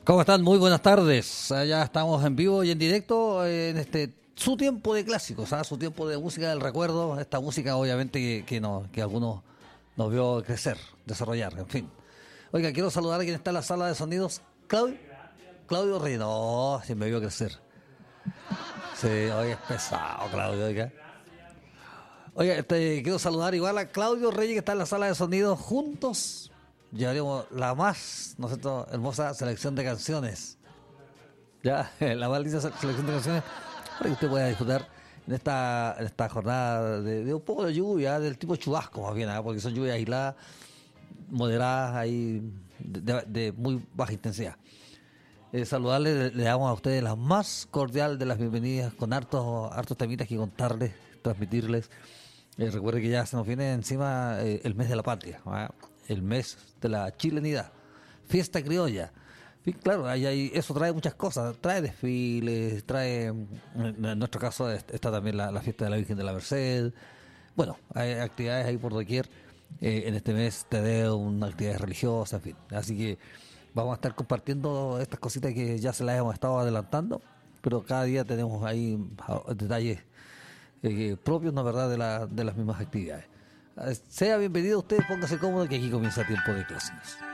¿Cómo están? Muy buenas tardes. Ya estamos en vivo y en directo en su tiempo de clásicos, su tiempo de música del recuerdo. Esta música, obviamente, que algunos nos vio crecer, desarrollar, en fin. Oiga, quiero saludar a quien está en la sala de sonidos. Claudio Rey. No, si me vio crecer. Sí, oiga, es pesado, Claudio, oiga. Oiga, quiero saludar igual a Claudio Reyes, que está en la sala de sonidos. Juntos llevaremos la más, ¿no es cierto?, hermosa selección de canciones. Ya, la más linda selección de canciones para que usted pueda disfrutar en esta jornada de un poco de lluvia, del tipo chubasco más bien, porque son lluvias aisladas, moderadas, ahí de muy baja intensidad. Saludarles, le damos a ustedes la más cordial de las bienvenidas, con hartos temitas que contarles, transmitirles. Recuerde que ya se nos viene encima el mes de la patria, el mes de la chilenidad, fiesta criolla. Sí, claro, eso trae muchas cosas, trae desfiles, en nuestro caso está también la fiesta de la Virgen de la Merced. Bueno, hay actividades ahí por doquier, en este mes Te Deum, actividades religiosas, en fin. Así que vamos a estar compartiendo estas cositas que ya se las hemos estado adelantando, pero cada día tenemos ahí detalles propios, ¿no, verdad?, de las mismas actividades. Sea bienvenido usted, póngase cómodo que aquí comienza Tiempo de Clásicos.